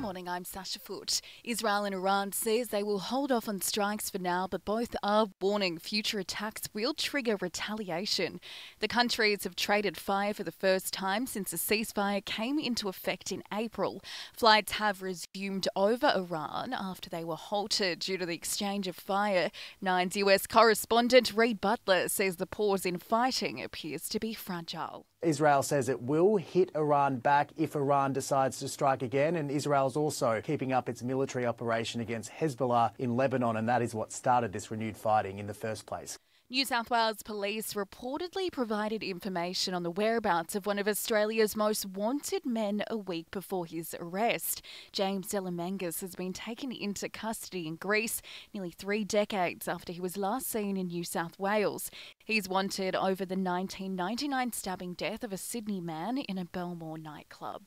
morning, I'm Sasha Foote. Israel and Iran says they will hold off on strikes for now, but both are warning future attacks will trigger retaliation. The countries have traded fire for the first time since the ceasefire came into effect in April. Flights have resumed over Iran after they were halted due to the exchange of fire. Nine's US correspondent Reid Butler says the pause in fighting appears to be fragile. Israel says it will hit Iran back if Iran decides to strike again, and Israel's also keeping up its military operation against Hezbollah in Lebanon, and that is what started this renewed fighting in the first place. New South Wales police reportedly provided information on the whereabouts of one of Australia's most wanted men a week before his arrest. James Delamangas has been taken into custody in Greece nearly 3 decades after he was last seen in New South Wales. He's wanted over the 1999 stabbing death of a Sydney man in a Belmore nightclub.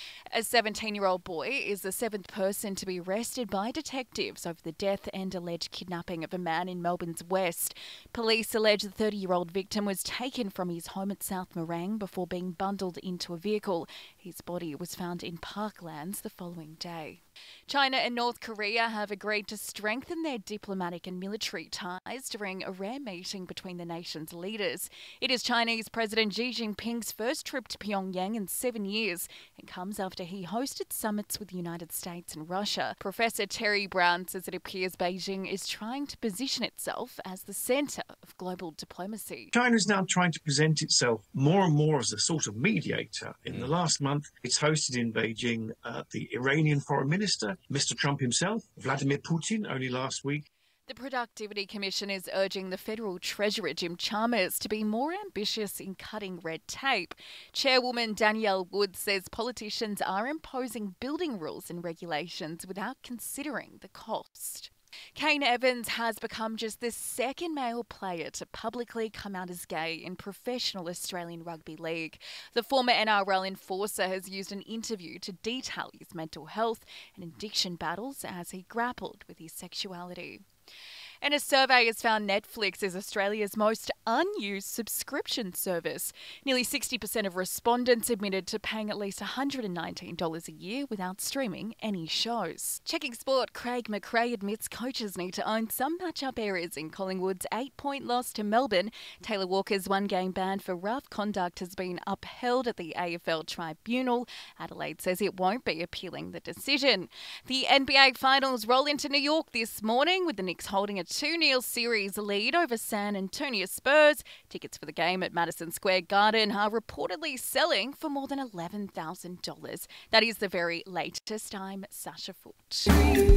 A 17-year-old boy is the 7th person to be arrested by detectives over the death and alleged kidnapping of a man in Melbourne's West. Police allege the 30-year-old victim was taken from his home at South Morang before being bundled into a vehicle. His body was found in Parklands the following day. China and North Korea have agreed to strengthen their diplomatic and military ties during a rare meeting between the nation's leaders. It is Chinese President Xi Jinping's first trip to Pyongyang in 7 years and comes after he hosted summits with the United States and Russia. Professor Terry Brown says it appears Beijing is trying to position itself as the centre of global diplomacy. China is now trying to present itself more and more as a sort of mediator. In the last month, it's hosted in Beijing the Iranian foreign minister, Mr. Trump himself, Vladimir Putin, only last week. The Productivity Commission is urging the Federal Treasurer Jim Chalmers to be more ambitious in cutting red tape. Chairwoman Danielle Wood says politicians are imposing building rules and regulations without considering the cost. Kane Evans has become just the second male player to publicly come out as gay in professional Australian rugby league. The former NRL enforcer has used an interview to detail his mental health and addiction battles as he grappled with his sexuality. And a survey has found Netflix is Australia's most unused subscription service. Nearly 60% of respondents admitted to paying at least $119 a year without streaming any shows. Checking sport, Craig McRae admits coaches need to own some match-up areas in Collingwood's 8-point loss to Melbourne. Taylor Walker's one-game ban for rough conduct has been upheld at the AFL Tribunal. Adelaide says it won't be appealing the decision. The NBA Finals roll into New York this morning with the Knicks holding a 2-0 series lead over San Antonio Spurs. Tickets for the game at Madison Square Garden are reportedly selling for more than $11,000. That is the very latest. I'm Sasha Foote.